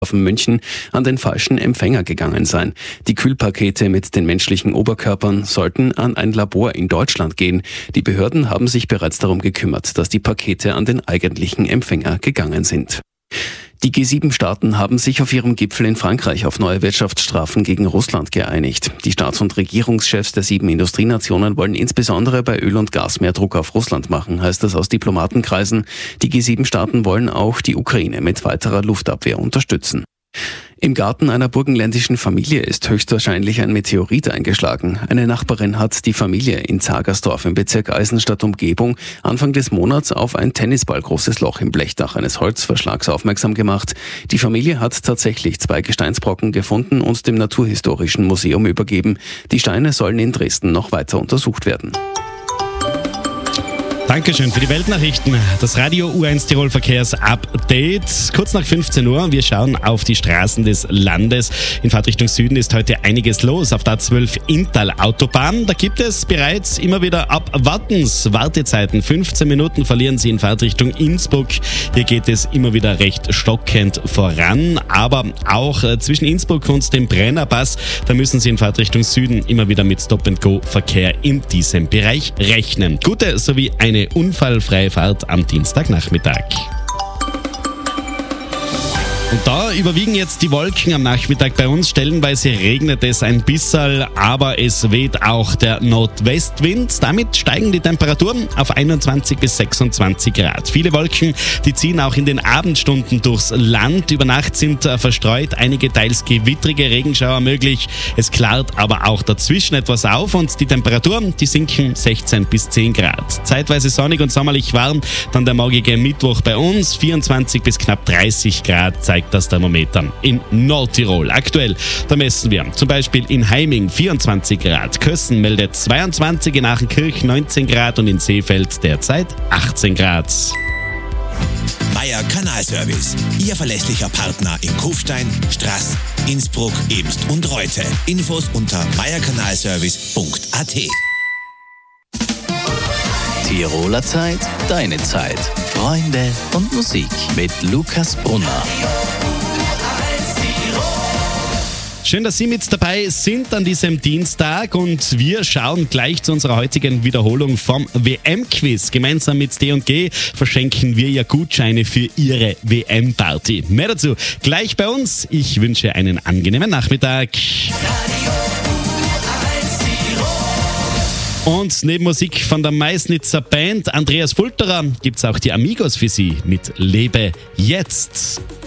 München an den falschen Empfänger gegangen sein. Die Kühlpakete mit den menschlichen Oberkörpern sollten an ein Labor in Deutschland gehen. Die Behörden haben sich bereits darum gekümmert, dass die Pakete an den eigentlichen Empfänger gegangen sind. Die G7-Staaten haben sich auf ihrem Gipfel in Frankreich auf neue Wirtschaftsstrafen gegen Russland geeinigt. Die Staats- und Regierungschefs der 7 Industrienationen wollen insbesondere bei Öl und Gas mehr Druck auf Russland machen, heißt es aus Diplomatenkreisen. Die G7-Staaten wollen auch die Ukraine mit weiterer Luftabwehr unterstützen. Im Garten einer burgenländischen Familie ist höchstwahrscheinlich ein Meteorit eingeschlagen. Eine Nachbarin hat die Familie in Zagersdorf im Bezirk Eisenstadt-Umgebung Anfang des Monats auf ein tennisballgroßes Loch im Blechdach eines Holzverschlags aufmerksam gemacht. Die Familie hat tatsächlich 2 Gesteinsbrocken gefunden und dem Naturhistorischen Museum übergeben. Die Steine sollen in Dresden noch weiter untersucht werden. Dankeschön für die Weltnachrichten. Das Radio U1 Tirol Verkehrsupdate. Kurz nach 15 Uhr. Wir schauen auf die Straßen des Landes. In Fahrtrichtung Süden ist heute einiges los. Auf der A12 Inntal Autobahn. Da gibt es bereits immer wieder ab Wattens Wartezeiten. 15 Minuten verlieren Sie in Fahrtrichtung Innsbruck. Hier geht es immer wieder recht stockend voran. Aber auch zwischen Innsbruck und dem Brennerpass, da müssen Sie in Fahrtrichtung Süden immer wieder mit Stop-and-Go-Verkehr in diesem Bereich rechnen. Gute sowie eine unfallfreie Fahrt am Dienstagnachmittag. Und da überwiegen jetzt die Wolken am Nachmittag bei uns. Stellenweise regnet es ein bisschen, aber es weht auch der Nordwestwind. Damit steigen die Temperaturen auf 21 bis 26 Grad. Viele Wolken, die ziehen auch in den Abendstunden durchs Land. Über Nacht sind verstreut einige teils gewittrige Regenschauer möglich. Es klart aber auch dazwischen etwas auf und die Temperaturen, die sinken 16 bis 10 Grad. Zeitweise sonnig und sommerlich warm. Dann der morgige Mittwoch bei uns, 24 bis knapp 30 Grad zeigt das Thermometer in Nordtirol. Aktuell, da messen wir zum Beispiel in Heiming 24 Grad, Kössen meldet 22, in Achenkirch 19 Grad und in Seefeld derzeit 18 Grad. Meier Kanalservice, Ihr verlässlicher Partner in Kufstein, Straß, Innsbruck, Ebst und Reute. Infos unter meierkanalservice.at. Tiroler Zeit, deine Zeit. Freunde und Musik mit Lukas Brunner. Schön, dass Sie mit dabei sind an diesem Dienstag und wir schauen gleich zu unserer heutigen Wiederholung vom WM-Quiz. Gemeinsam mit D&G verschenken wir ja Gutscheine für Ihre WM-Party. Mehr dazu gleich bei uns. Ich wünsche einen angenehmen Nachmittag. Und neben Musik von der Meißnitzer Band Andreas Fulterer gibt's auch die Amigos für Sie mit Lebe jetzt.